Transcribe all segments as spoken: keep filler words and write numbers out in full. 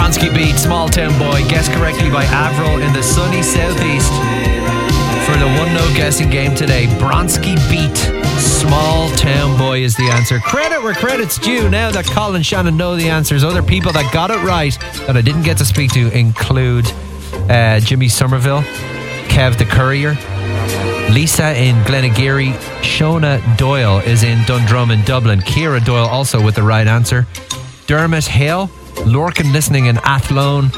Bronski Beat, Small Town Boy, guessed correctly by Avril in the sunny southeast. For the one-note guessing game today, Bronski Beat, Small Town Boy is the answer. Credit where credit's due. Now that Colin and Shannon know the answers, other people that got it right that I didn't get to speak to include uh, Jimmy Somerville, Kev the Courier, Lisa in Glenageary, Shona Doyle is in Dundrum in Dublin, Ciara Doyle also with the right answer, Dermot Hale, Lorcan listening in Athlone,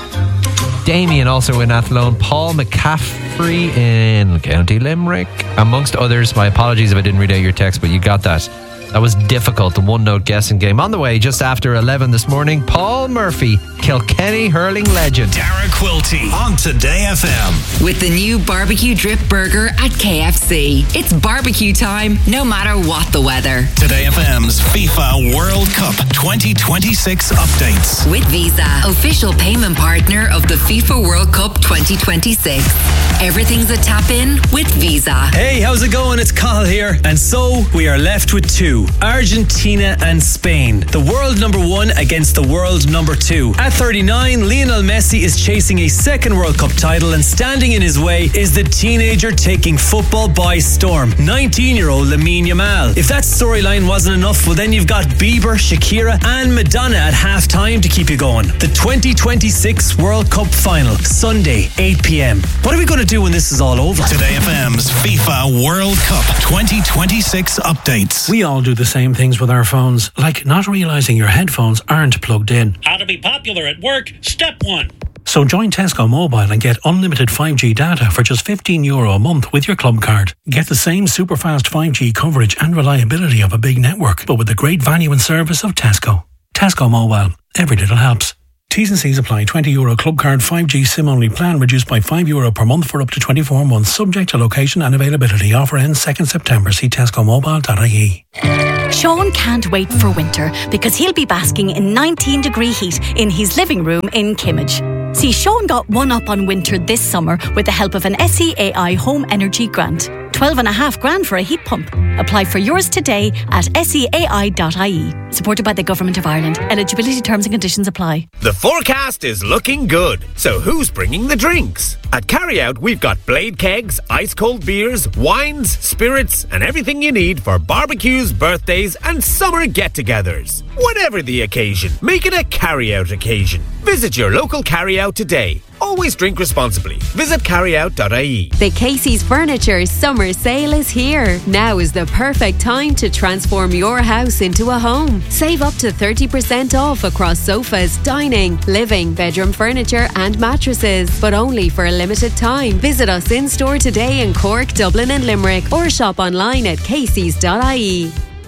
Damien also in Athlone, Paul McCaffrey in County Limerick, amongst others. My apologies if I didn't read out your text, but you got that. That was difficult, the one-note guessing game. On the way, just after eleven this morning, Paul Murphy, Kilkenny hurling legend. Dara Quilty on Today F M. With the new barbecue drip burger at K F C. It's barbecue time, no matter what the weather. Today F M's FIFA World Cup twenty twenty-six updates. With Visa, official payment partner of the FIFA World Cup twenty twenty-six. Everything's a tap-in with Visa. Hey, how's it going? It's Cathal here. And so, we are left with two. Argentina and Spain. The world number one against the world number two. At thirty-nine, Lionel Messi is chasing a second World Cup title, and standing in his way is the teenager taking football by storm, nineteen-year-old Lamine Yamal. If that storyline wasn't enough, well then you've got Bieber, Shakira and Madonna at half-time to keep you going. The twenty twenty-six World Cup final, Sunday, eight p.m. What are we going to do when this is all over? Today F M's FIFA World Cup twenty twenty-six updates. We all do the same things with our phones, like not realising your headphones aren't plugged in. How to be popular at work, step one. So join Tesco Mobile and get unlimited five G data for just fifteen euro a month with your club card. Get the same super fast five G coverage and reliability of a big network, but with the great value and service of Tesco. Tesco Mobile. Every little helps. T's and C's apply. twenty euro club card five G SIM only plan reduced by five euro per month for up to twenty-four months, subject to location and availability. Offer ends second September. See tesco mobile dot I E. Sean can't wait for winter because he'll be basking in nineteen degree heat in his living room in Kimmage. See, Sean got one up on winter this summer with the help of an S E A I Home Energy Grant. twelve and a half grand for a heat pump. Apply for yours today at S E A I dot I E. Supported by the Government of Ireland. Eligibility terms and conditions apply. The forecast is looking good. So who's bringing the drinks? At Carryout, we've got blade kegs, ice cold beers, wines, spirits, and everything you need for barbecues, birthdays, and summer get-togethers. Whatever the occasion, make it a Carryout occasion. Visit your local Carryout today. Always drink responsibly. Visit carryout dot I E. The Casey's Furniture Summer Sale is here. Now is the perfect time to transform your house into a home. Save up to thirty percent off across sofas, dining, living, bedroom furniture and mattresses. But only for a limited time. Visit us in store today in Cork, Dublin and Limerick, or shop online at caseys dot I E.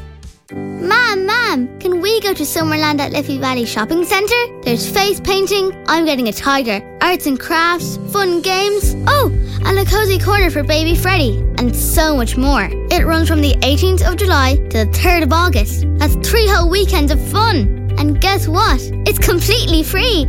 Mom, Mom, can we go to Summerland at Liffey Valley Shopping Centre? There's face painting, I'm getting a tiger, arts and crafts, fun games, oh, and a cosy corner for baby Freddie, and so much more. It runs from the eighteenth of July to the third of August. That's three whole weekends of fun. And guess what? It's completely free.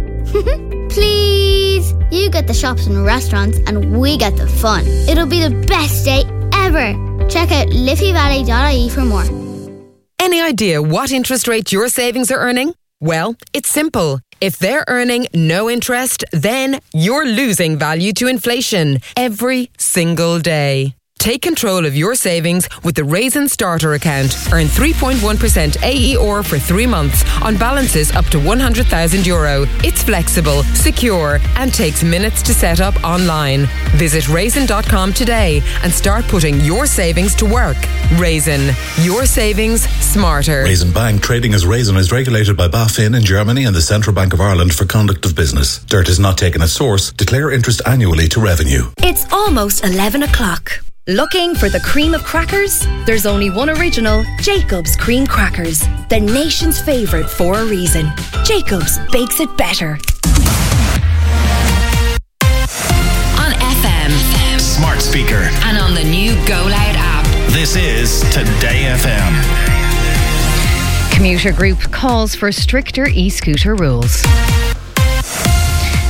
Please, you get the shops and restaurants and we get the fun. It'll be the best day ever. Check out liffey valley dot I E for more. Any idea what interest rate your savings are earning? Well, it's simple. If they're earning no interest, then you're losing value to inflation every single day. Take control of your savings with the Raisin Starter account. Earn three point one percent A E R for three months on balances up to one hundred thousand euro. It's flexible, secure, and takes minutes to set up online. Visit raisin dot com today and start putting your savings to work. Raisin, your savings smarter. Raisin Bank, trading as Raisin, is regulated by BaFin in Germany and the Central Bank of Ireland for conduct of business. Dirt is not taken at source. Declare interest annually to revenue. It's almost eleven o'clock. Looking for the cream of crackers? There's only one original, Jacob's Cream Crackers. The nation's favourite for a reason. Jacob's bakes it better. On F M, smart speaker, and on the new Go Loud app. This is Today F M. Commuter Group calls for stricter e-scooter rules.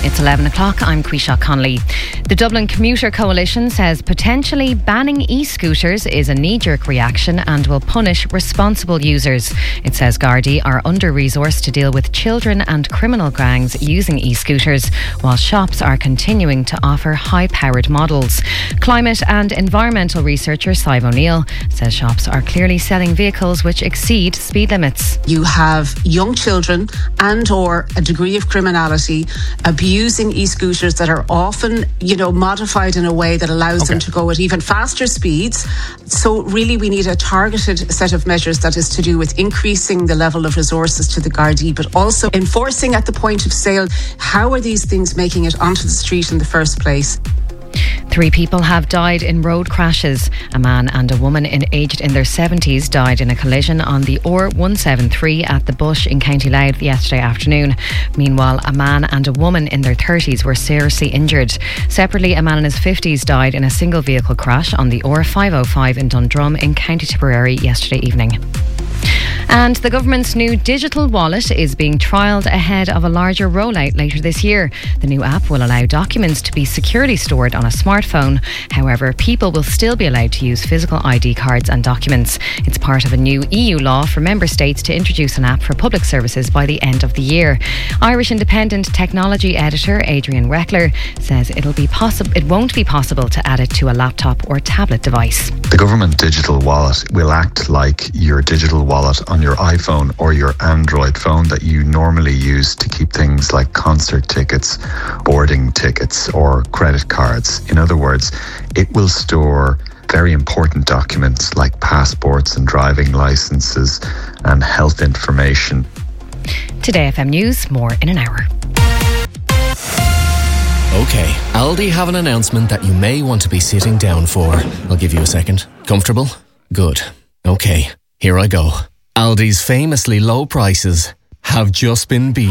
It's eleven o'clock. I'm Quisha Connolly. The Dublin Commuter Coalition says potentially banning e-scooters is a knee-jerk reaction and will punish responsible users. It says Gardaí are under-resourced to deal with children and criminal gangs using e-scooters, while shops are continuing to offer high-powered models. Climate and environmental researcher Sive O'Neill says shops are clearly selling vehicles which exceed speed limits. You have young children and or a degree of criminality abusing e-scooters that are often, you know, modified in a way that allows okay. them to go at even faster speeds. So really we need a targeted set of measures that is to do with increasing the level of resources to the Gardaí, but also enforcing at the point of sale. How are these things making it onto the street in the first place? Three people have died in road crashes. A man and a woman in, aged in their seventies died in a collision on the O R one seventy-three at the Bush in County Louth yesterday afternoon. Meanwhile, a man and a woman in their thirties were seriously injured. Separately, a man in his fifties died in a single vehicle crash on the O R five oh five in Dundrum in County Tipperary yesterday evening. And the government's new digital wallet is being trialled ahead of a larger rollout later this year. The new app will allow documents to be securely stored on a smartphone. However, people will still be allowed to use physical I D cards and documents. It's part of a new E U law for member states to introduce an app for public services by the end of the year. Irish Independent technology editor Adrian Reckler says it'll be possible. It won't be possible to add it to a laptop or tablet device. The government digital wallet will act like your digital wallet on your iPhone or your Android phone that you normally use to keep things like concert tickets, boarding tickets, or credit cards. In other words, it will store very important documents like passports and driving licenses and health information. Today F M News, more in an hour. Okay, Aldi have an announcement that you may want to be sitting down for. I'll give you a second. Comfortable? Good. Okay, here I go. Aldi's famously low prices have just been beaten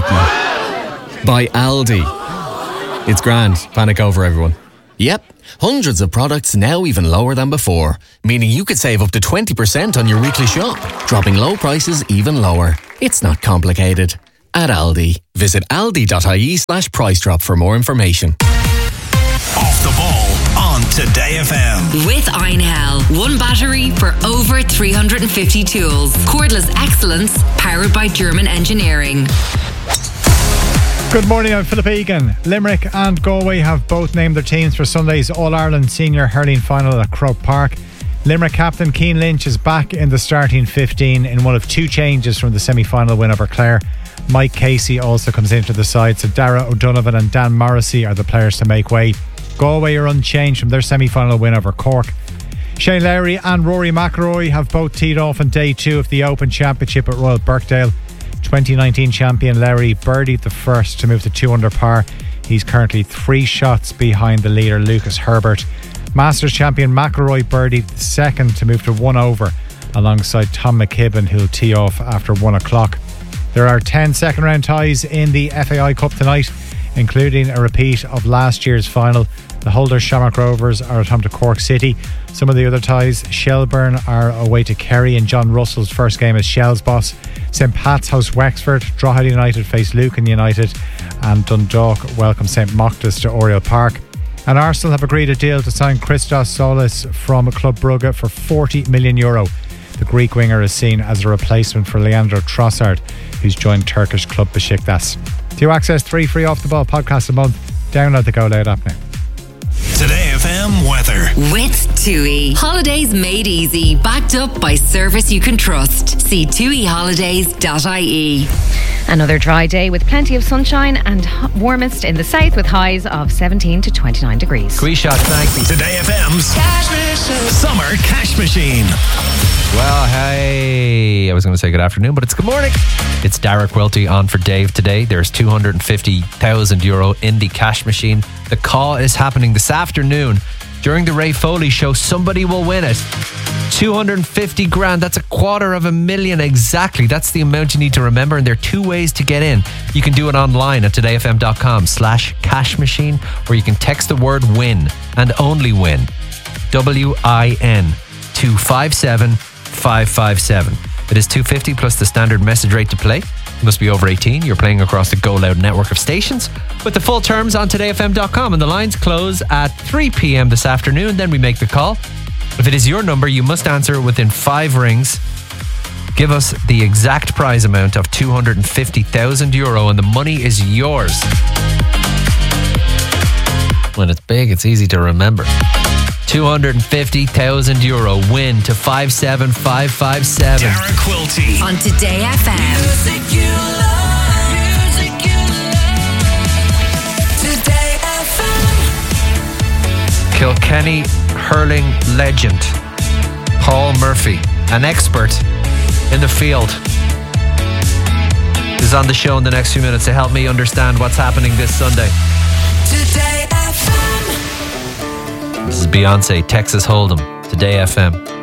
by Aldi. It's grand. Panic over, everyone. Yep, hundreds of products now even lower than before, meaning you could save up to twenty percent on your weekly shop, dropping low prices even lower. It's not complicated. At Aldi, visit aldi.ie slash price drop for more information. Off the ball on Today F M. With Einhell, one battery for over three hundred fifty tools. Cordless excellence powered by German engineering. Good morning, I'm Philip Egan. Limerick and Galway have both named their teams for Sunday's All-Ireland Senior Hurling Final at Croke Park. Limerick captain Cian Lynch is back in the starting fifteen in one of two changes from the semi-final win over Clare. Mike Casey also comes into the side, so Dara O'Donovan and Dan Morrissey are the players to make way. Galway are unchanged from their semi-final win over Cork. Shane Lowry and Rory McIlroy have both teed off on day two of the Open Championship at Royal Birkdale. twenty nineteen champion Lowry birdied the first to move to two under par. He's currently three shots behind the leader Lucas Herbert. Masters champion McIlroy birdied the second to move to one over alongside Tom McKibben, who'll tee off after one o'clock. There are ten second round ties in the F A I Cup tonight, including a repeat of last year's final. The holders Shamrock Rovers are at home to Cork City. Some of the other ties: Shelburne are away to Kerry in John Russell's first game as Shell's boss. Saint Pat's host Wexford. Drogheda United face Lucan United, and Dundalk welcome Saint Moctus to Oriel Park. And Arsenal have agreed a deal to sign Christos Solis from Club Brugge for forty million euro. The Greek winger is seen as a replacement for Leandro Trossard, who's joined Turkish club Besiktas. To access three free Off the Ball podcasts a month, download the Go Loud app now. Today F M weather. With TUI. Holidays made easy. Backed up by service you can trust. See tui holidays dot I E. Another dry day with plenty of sunshine and warmest in the south with highs of seventeen to twenty-nine degrees. Quisha, thank you. Today F M's Summer Cash Machine. Well, hey, I was going to say good afternoon, but it's good morning. It's Dara Quilty on for Dave today. There's two hundred fifty thousand euro in the cash machine. The call is happening this afternoon during the Ray Foley show. Somebody will win it. two hundred fifty grand. That's a quarter of a million exactly. That's the amount you need to remember. And there are two ways to get in. You can do it online at todayfm.com slash cash machine, or you can text the word win and only win. W I N to five seven five five seven. It is two hundred fifty plus the standard message rate to play. Must be over eighteen. You're playing across the Go Loud network of stations. With the full terms on today f m dot com. And the lines close at three p.m. this afternoon. Then we make the call. If it is your number, you must answer within five rings. Give us the exact prize amount of two hundred fifty thousand euro and the money is yours. When it's big, it's easy to remember. two hundred fifty thousand euro win to five seven five five seven. Dara Quilty on Today F M. Music you love, music you love. Today F M. Kilkenny hurling legend Paul Murphy, an expert in the field, is on the show in the next few minutes to help me understand what's happening this Sunday. Today F M. This is Beyonce, Texas Hold'em, Today F M.